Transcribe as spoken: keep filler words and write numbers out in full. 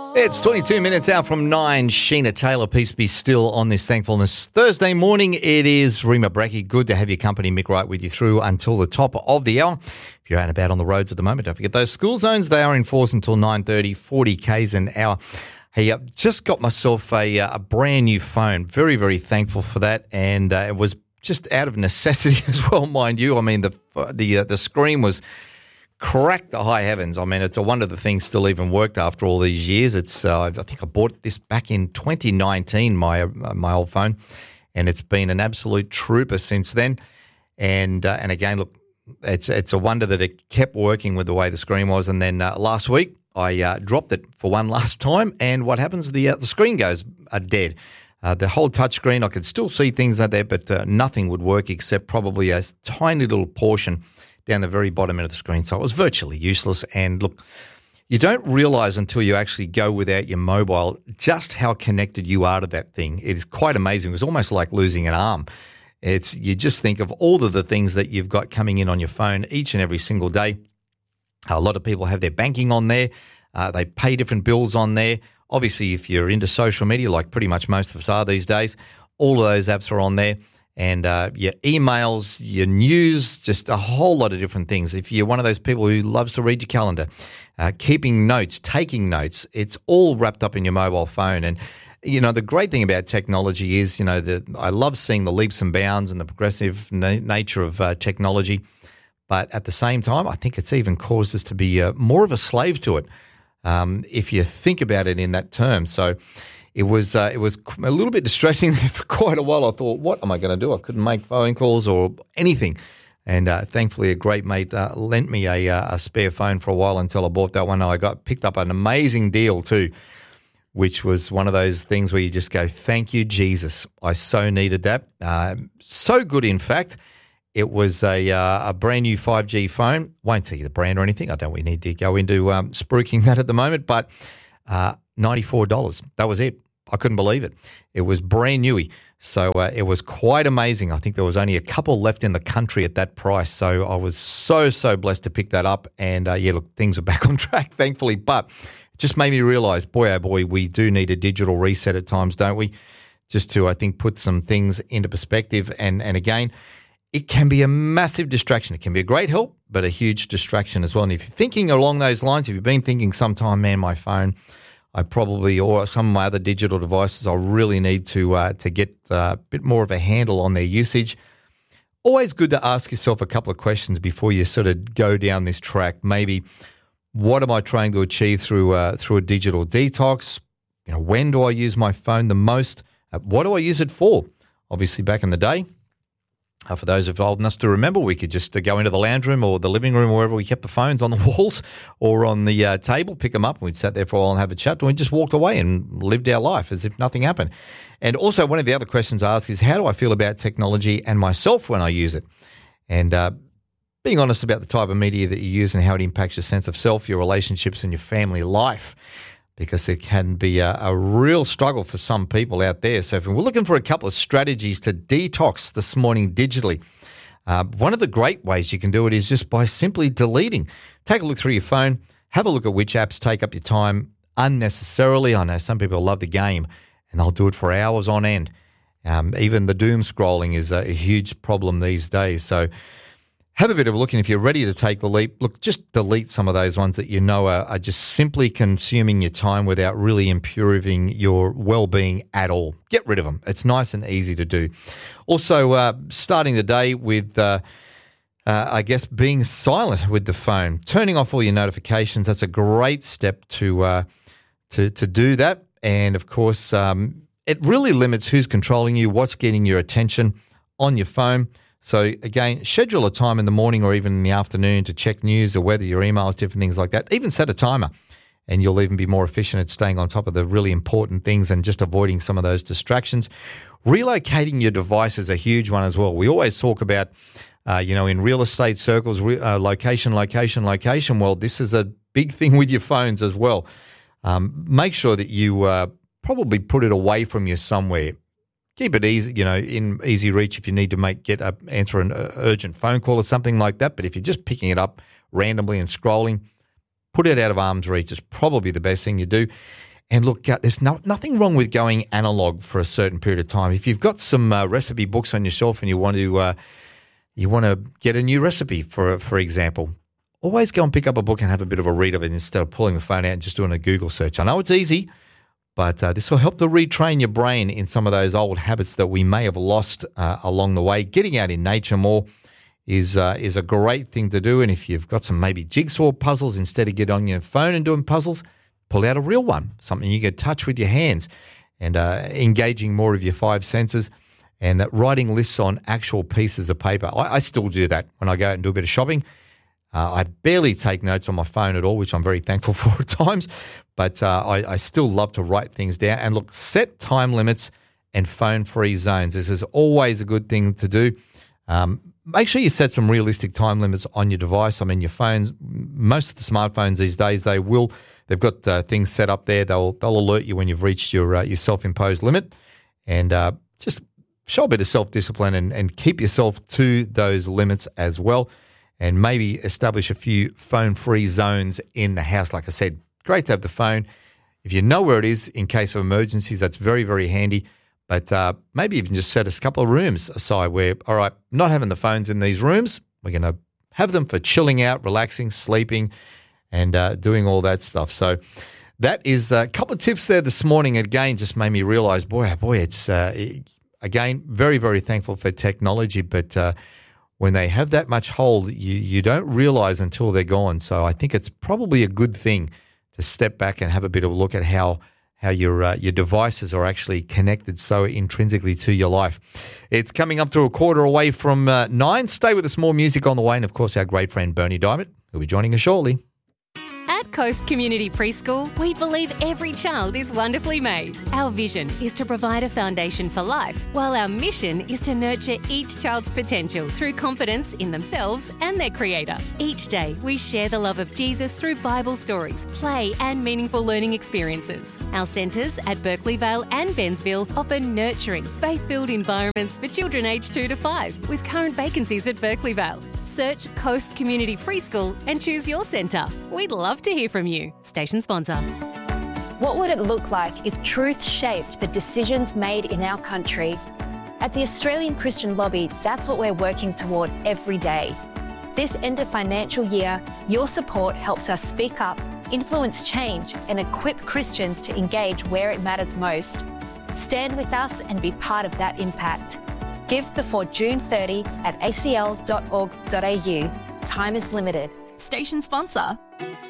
It's twenty-two minutes out from nine. Sheena Taylor, peace be still on this Thankfulness Thursday morning. It is Rima Bracky. Good to have your company, Mick Wright, with you through until the top of the hour. If you're out and about on the roads at the moment, don't forget those school zones. They are in force until nine thirty, forty kays an hour. Hey, I've just got myself a, a brand new phone. Very, very thankful for that. And uh, it was just out of necessity as well, mind you. I mean, the the uh, the screen was cracked to high heavens. I mean, it's a wonder the thing still even worked after all these years. It's uh, I think I bought this back in twenty nineteen, my uh, my old phone, and it's been an absolute trooper since then. And uh, and again, look, it's it's a wonder that it kept working with the way the screen was. And then uh, last week I uh, dropped it for one last time, and what happens? The uh, the screen goes uh, dead. Uh, the whole touch screen, I could still see things out there, but uh, nothing would work except probably a tiny little portion down the very bottom end of the screen. So it was virtually useless. And look, you don't realize until you actually go without your mobile just how connected you are to that thing. It is quite amazing. It was almost like losing an arm. It's you just think of all of the things that you've got coming in on your phone each and every single day. A lot of people have their banking on there. Uh, they pay different bills on there. Obviously, if you're into social media, like pretty much most of us are these days, all of those apps are on there. And uh, your emails, your news, just a whole lot of different things. If you're one of those people who loves to read your calendar, uh, keeping notes, taking notes, it's all wrapped up in your mobile phone. And, you know, the great thing about technology is, you know, that I love seeing the leaps and bounds and the progressive na- nature of uh, technology. But at the same time, I think it's even caused us to be uh, more of a slave to it, um, if you think about it in that term. So It was uh, it was a little bit distressing there for quite a while. I thought, what am I going to do? I couldn't make phone calls or anything. And uh, thankfully, a great mate uh, lent me a, uh, a spare phone for a while until I bought that one. I got picked up an amazing deal too, which was one of those things where you just go, thank you, Jesus. I so needed that. Uh, so good, in fact. It was a uh, a brand new five G phone. Won't tell you the brand or anything. I don't we need to go into um, spruiking that at the moment, but uh, ninety-four dollars. That was it. I couldn't believe it. It was brand newy. So uh, it was quite amazing. I think there was only a couple left in the country at that price. So I was so, so blessed to pick that up. And uh, yeah, look, things are back on track, thankfully. But it just made me realize, boy, oh boy, we do need a digital reset at times, don't we? Just to, I think, put some things into perspective. And, and again, it can be a massive distraction. It can be a great help, but a huge distraction as well. And if you're thinking along those lines, if you've been thinking sometime, man, my phone, I probably, or some of my other digital devices, I really need to uh, to get uh, a bit more of a handle on their usage. Always good to ask yourself a couple of questions before you sort of go down this track. Maybe, what am I trying to achieve through uh, through a digital detox? You know, when do I use my phone the most? Uh, what do I use it for? Obviously, back in the day, Uh, for those of old enough to remember, we could just uh, go into the lounge room or the living room or wherever we kept the phones on the walls or on the uh, table, pick them up, and we'd sat there for a while and have a chat, and we just walked away and lived our life as if nothing happened. And also, one of the other questions I ask is, how do I feel about technology and myself when I use it? And uh, being honest about the type of media that you use and how it impacts your sense of self, your relationships, and your family life, because it can be a, a real struggle for some people out there. So if we're looking for a couple of strategies to detox this morning digitally, uh, one of the great ways you can do it is just by simply deleting. Take a look through your phone, have a look at which apps take up your time unnecessarily. I know some people love the game and they'll do it for hours on end. Um, even the doom scrolling is a, a huge problem these days. So have a bit of a look, and if you're ready to take the leap, look, just delete some of those ones that you know are, are just simply consuming your time without really improving your well-being at all. Get rid of them. It's nice and easy to do. Also, uh, starting the day with, uh, uh, I guess, being silent with the phone, turning off all your notifications. That's a great step to uh, to to do that. And of course, um, it really limits who's controlling you, what's getting your attention on your phone. So again, schedule a time in the morning or even in the afternoon to check news or weather, your emails, different things like that. Even set a timer, and you'll even be more efficient at staying on top of the really important things and just avoiding some of those distractions. Relocating your device is a huge one as well. We always talk about, uh, you know, in real estate circles, re- uh, location, location, location. Well, this is a big thing with your phones as well. Um, make sure that you uh, probably put it away from you somewhere. Keep it easy, you know, in easy reach if you need to make get a, answer an uh, urgent phone call or something like that. But if you're just picking it up randomly and scrolling, put it out of arm's reach. It's probably the best thing you do. And look, uh, there's no, nothing wrong with going analog for a certain period of time. If you've got some uh, recipe books on your shelf and you want to uh, you want to get a new recipe, for for example, always go and pick up a book and have a bit of a read of it instead of pulling the phone out and just doing a Google search. I know it's easy, but uh, this will help to retrain your brain in some of those old habits that we may have lost uh, along the way. Getting out in nature more is uh, is a great thing to do. And if you've got some maybe jigsaw puzzles, instead of getting on your phone and doing puzzles, pull out a real one, something you can touch with your hands, and uh, engaging more of your five senses, and uh, writing lists on actual pieces of paper. I, I still do that when I go out and do a bit of shopping. Uh, I barely take notes on my phone at all, which I'm very thankful for at times, but uh, I, I still love to write things down. And look, set time limits and phone-free zones. This is always a good thing to do. Um, make sure you set some realistic time limits on your device. I mean, your phones, most of the smartphones these days, they will... They've got uh, things set up there. They'll they'll alert you when you've reached your uh, your self-imposed limit, and uh, just show a bit of self-discipline and, and keep yourself to those limits as well, and maybe establish a few phone-free zones in the house. Like I said, great to have the phone. If you know where it is in case of emergencies, that's very, very handy. But uh, maybe even just set a couple of rooms aside where, all right, not having the phones in these rooms. We're going to have them for chilling out, relaxing, sleeping, and uh, doing all that stuff. So that is a couple of tips there this morning. Again, just made me realize, boy, oh boy, it's, uh, again, very, very thankful for technology. But uh, when they have that much hold, you, you don't realize until they're gone. So I think it's probably a good thing to step back and have a bit of a look at how how your uh, your devices are actually connected so intrinsically to your life. It's coming up to a quarter away from uh, nine. Stay with us, more music on the way. And, of course, our great friend Bernie Diamond, who'll be joining us shortly. At Coast Community Preschool, we believe every child is wonderfully made. Our vision is to provide a foundation for life, while our mission is to nurture each child's potential through confidence in themselves and their Creator. Each day, we share the love of Jesus through Bible stories, play and meaningful learning experiences. Our centres at Berkeley Vale and Bensville offer nurturing, faith-filled environments for children aged two to five, with current vacancies at Berkeley Vale. Search Coast Community Preschool and choose your centre. We'd love to hear from you. Station sponsor. What would it look like if truth shaped the decisions made in our country? At the Australian Christian Lobby, that's what we're working toward every day. This end of financial year, your support helps us speak up, influence change, and equip Christians to engage where it matters most. Stand with us and be part of that impact. Give before June thirtieth at a c l dot org dot a u. Time is limited. Station sponsor.